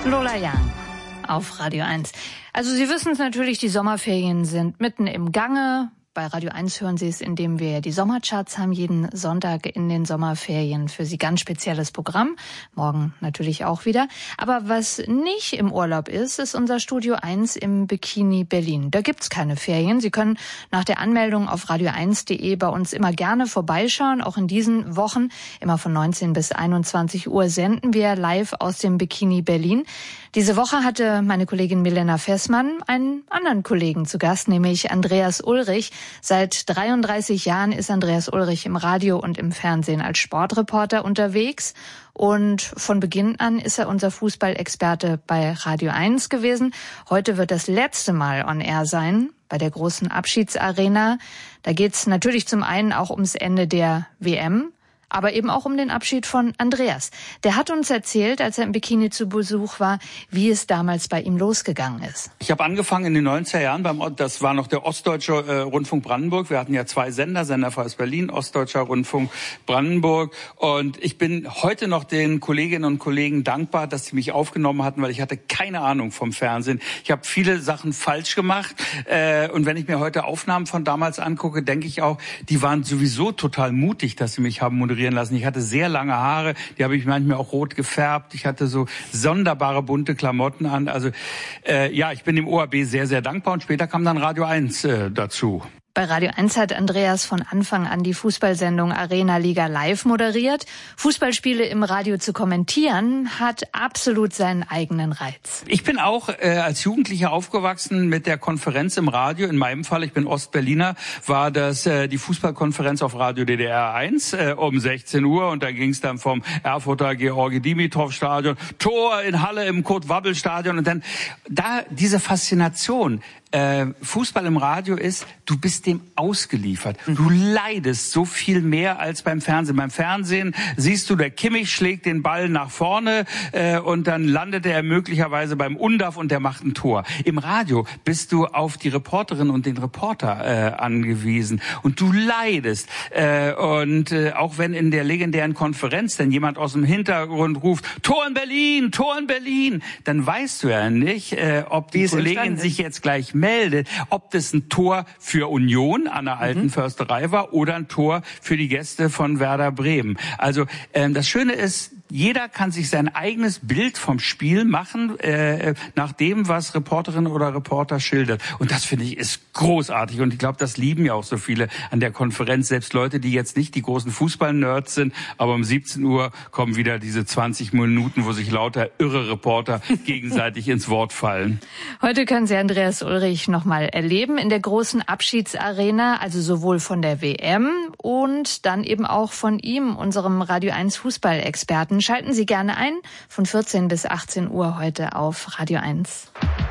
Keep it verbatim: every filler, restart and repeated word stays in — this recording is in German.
Lola Young auf Radio eins. Also Sie wissen es natürlich, die Sommerferien sind mitten im Gange. Bei Radio eins hören Sie es, indem wir die Sommercharts haben, jeden Sonntag in den Sommerferien für Sie ganz spezielles Programm. Morgen natürlich auch wieder. Aber was nicht im Urlaub ist, ist unser Studio eins im Bikini Berlin. Da gibt's keine Ferien. Sie können nach der Anmeldung auf radio eins punkt de bei uns immer gerne vorbeischauen. Auch in diesen Wochen, immer von neunzehn bis einundzwanzig Uhr, senden wir live aus dem Bikini Berlin. Diese Woche hatte meine Kollegin Milena Fessmann einen anderen Kollegen zu Gast, nämlich Andreas Ulrich. Seit dreiunddreißig Jahren ist Andreas Ulrich im Radio und im Fernsehen als Sportreporter unterwegs. Und von Beginn an ist er unser Fußballexperte bei Radio eins gewesen. Heute wird das letzte Mal on air sein, bei der großen Abschiedsarena. Da geht's natürlich zum einen auch ums Ende der W M, aber eben auch um den Abschied von Andreas. Der hat uns erzählt, als er im Bikini zu Besuch war, wie es damals bei ihm losgegangen ist. Ich habe angefangen in den neunziger Jahren, beim, das war noch der Ostdeutsche äh, Rundfunk Brandenburg. Wir hatten ja zwei Sender, Senderfreies Berlin, Ostdeutscher Rundfunk Brandenburg. Und ich bin heute noch den Kolleginnen und Kollegen dankbar, dass sie mich aufgenommen hatten, weil ich hatte keine Ahnung vom Fernsehen. Ich habe viele Sachen falsch gemacht. Äh, und wenn ich mir heute Aufnahmen von damals angucke, denke ich auch, die waren sowieso total mutig, dass sie mich haben moderieren lassen. Ich hatte sehr lange Haare, die habe ich manchmal auch rot gefärbt. Ich hatte so sonderbare bunte Klamotten an. Also äh, ja, ich bin dem O R B sehr, sehr dankbar. Und später kam dann Radio eins äh, dazu. Bei Radio eins hat Andreas von Anfang an die Fußballsendung Arena Liga Live moderiert. Fußballspiele im Radio zu kommentieren, hat absolut seinen eigenen Reiz. Ich bin auch äh, als Jugendlicher aufgewachsen mit der Konferenz im Radio. In meinem Fall, ich bin Ostberliner, war das äh, die Fußballkonferenz auf Radio D D R eins äh, um sechzehn Uhr. Und da ging es dann vom Erfurter Georgi-Dimitrov-Stadion, Tor in Halle im Kurt-Wabbel-Stadion. Und dann da diese Faszination. Äh, Fußball im Radio ist, du bist dem ausgeliefert. Du leidest so viel mehr als beim Fernsehen. Beim Fernsehen siehst du, der Kimmich schlägt den Ball nach vorne äh, und dann landet er möglicherweise beim Undaf und der macht ein Tor. Im Radio bist du auf die Reporterin und den Reporter äh, angewiesen und du leidest. Äh, und äh, auch wenn in der legendären Konferenz dann jemand aus dem Hintergrund ruft, Tor in Berlin, Tor in Berlin, dann weißt du ja nicht, äh, ob die Kollegin sich jetzt gleich meldet, ob das ein Tor für Union an der alten mhm. Försterei war oder ein Tor für die Gäste von Werder Bremen. Also ähm, das Schöne ist, jeder kann sich sein eigenes Bild vom Spiel machen, äh, nach dem, was Reporterin oder Reporter schildert. Und das, finde ich, ist großartig. Und ich glaube, das lieben ja auch so viele an der Konferenz. Selbst Leute, die jetzt nicht die großen Fußball-Nerds sind. Aber um siebzehn Uhr kommen wieder diese zwanzig Minuten, wo sich lauter irre Reporter gegenseitig ins Wort fallen. Heute können Sie Andreas Ulrich noch mal erleben in der großen Abschiedsarena. Also sowohl von der W M und dann eben auch von ihm, unserem Radio eins Fußballexperten. Schalten Sie gerne ein von vierzehn bis achtzehn Uhr heute auf Radio eins.